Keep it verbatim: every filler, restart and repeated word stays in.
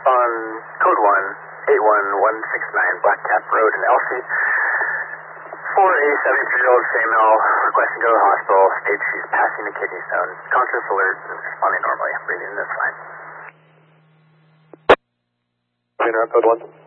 on code one, eight one one six nine Black Cap Road in Elsie. For a seventy-three-year-old female requesting to go to the hospital, states she's passing a kidney stone. Conscious, alert, and responding normally. Breathing is fine. Code one.